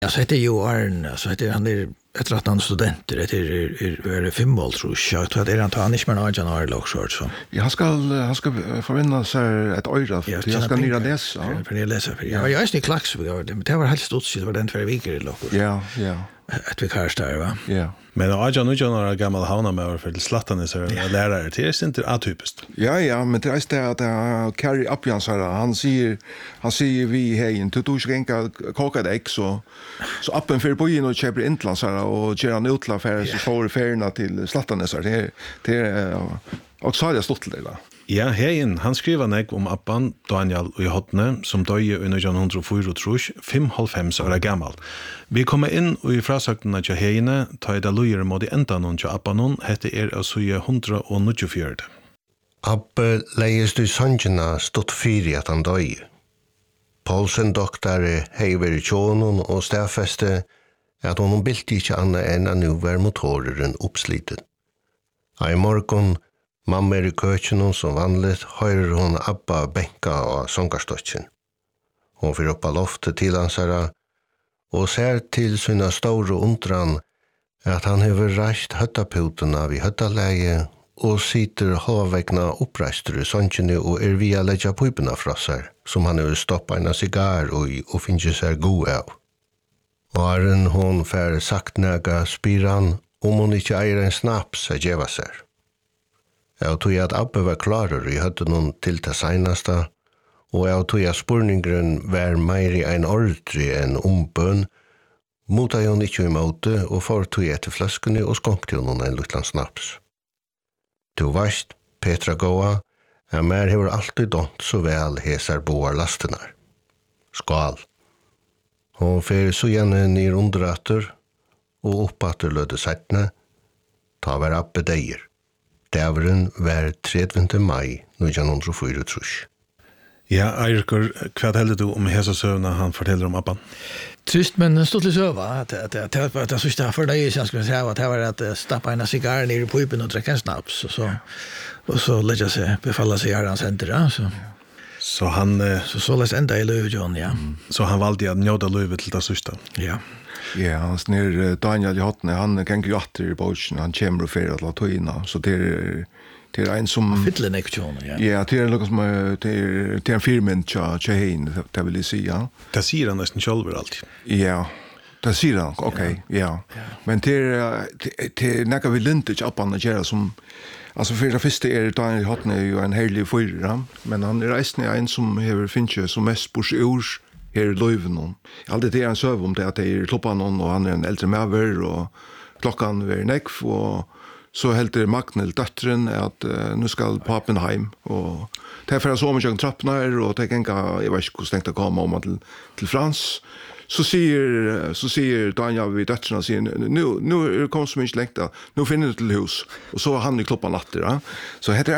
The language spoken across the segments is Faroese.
Jag heter Johan, så heter han efter att han studenter, det är 5 år tror jag. Jag tror att han inte mer än år också så. Ja, han ska förvänta sig ett öra för jag ska ner läsa. För det läser för. Jag är inte klax för det var helt stort det var den 2 veckor i lockor. Ja. Att vi kastar va. Ja. Men Ajan och John är gammal hauna med för till slattan så lärare det är inte atypiskt. Ja, men det är att Carrie Appian så han säger vi hej du skänka kokade ägg så appen för på in och köper intland så och gör en utlaffär så får färna till slattan så det och så har jag stått där. Ja, hejen, han skriver nek om appan Daniel og Jotne, som døye i 1904, 55 år gammal. Vi kommer inn og i frasøkene til hejene, ta i det lujer mot i enda til appanon, hette av suje 194. Abbe leies du sanjena stått fyri at han døye. Paulsen doktor heiver i tjånen og stedfeste at hon bilte ikke anna enn at nu var motoreren oppslitet. I morgon mamma i køkenen som vanligt høyrer hon Abba benka av sångarstotjen. Hon får upp av loftet til hansara og ser til sina store undran at han hever reist høttaputena vid høttalæge og sitter halvvegna oppreistur i sånkjene og via leggja pupena fra seg, som han hever stoppa en cigar og finner seg god av. Og Aren hon fær sagt nega spyr han hon ikke eier en snaps a djeva seg. Jeg tog at Abbe var klarer i høtten til det seneste, og jeg tog at spurningren var mer i en ordre enn ombøn, mot jeg hun ikke i måte, og foretog etter flaskene og skonkte hun en liten snaps. Du veist, Petra Goa, jeg mer hever alltid dont så vel heser boar lastenar. Skål. Hon fer så gjerne ned underatter, og oppatter løde settene, ta var Abbe deier. Dæveren var 30. mai 1904. Ja, Eirikur, hva heldur du om hesa søvna han forteller om appan? Trist men stort söva att så står för dig jag skulle säga att det var att stappa en cigarr ner i pipen och dricka en snaps och så lägga sig befalla sig här center så han så läs ända i Löfjon ja. Så han valde att njóta livet till det sista. Ja. Ja, han snir Daniel Jotne, han kan ju åter i bochen, han kommer för att låta in så det är en som fiddlen ektion ja. Ja, det är något som det är en firmen chain det vill säga. Det säger han nästan själv alltid. Ja. Det säger han. Okej, ja. Men det är några vi inte upp an att göra som alltså för det första är Daniel Jotne ju en härlig fyra, men han är resten en som har finns som mest på urs här i Löven. Alltid det är en söv om det att det är kloppan och han är en äldre mäver och klockan är näck och så helt det Magnel döttren att nu ska pappen hem och därför så mycket trappnar och det kan jag vet inte hur stängt att komma om till Frans så säger Daniel vid döttrarna säger nu kommer så mycket längta nu finner du till hus och så han i kloppan natter så heter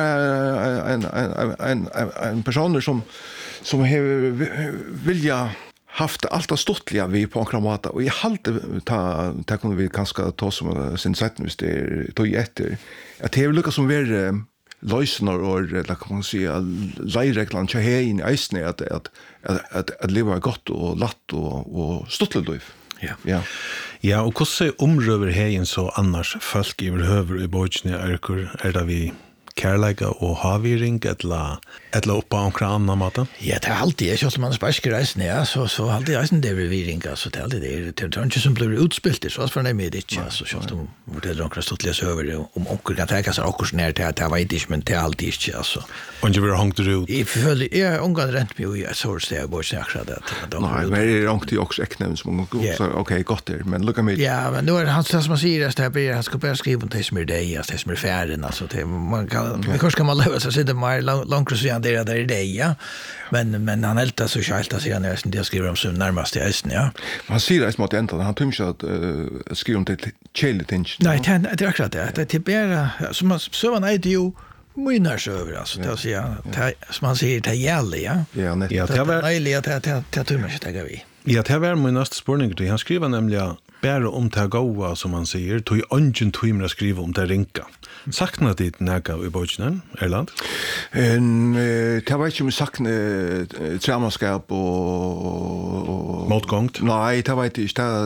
en person som vilja haft allt det stottliga vi på Ankramata och i halt ta kunde vi kanske ta som sin sätten visst det tog efter att det vill lyckas som ver lösnar och eller kan man säga lejreglan så här in i isne att leva gott och latt och stottligt liv. Ja. Ja, och hur ser omröver hejen så annars folk i behöver i Bojne är det vi kärlega och haviring eller uppa omkring annan maten? Ja, det är alltid, jag känner man sparskar reisen, ja, så alltid reisen det blir viringa, så det är alltid det är inte som blir utspilt, så för det med det inte, så känns det det är några stottliga över om onkel kan tänka sig också när det var inte, men det är alltid inte, alltså. Och du vill hängt ut? I följer, jag ångan rent mig i så det är bara snakka det. Nej, men det är ångt också äcknämn som så okej, gott det, men lucka mig. Ja, men då är han som man säger att det blir han ska bara skriva om det som är det, det som är färden, alltså det man kan kanske kan man lösa så sitter man långt så där är det ja. Men han ältar så skälta sig när det skriver om så närmast i isen ja. Han säger att mot ända han tror att skriva om det chilling. Nej, det är akkurat det. Det är bara som så var nej det ju minnas över alltså det säger som man säger det gäller ja. Ja, ja, det var nej det tror man inte vi. Ja, det var min nästa spårning. Han skriver nämligen Bare om det gåa, som man sier, tog ungen timer å skrive om det rinka. Sakna dit nega i bøkene, Erland? Det var ikke om sakne tramaskap og... Motgångt? Nei, det var ikke.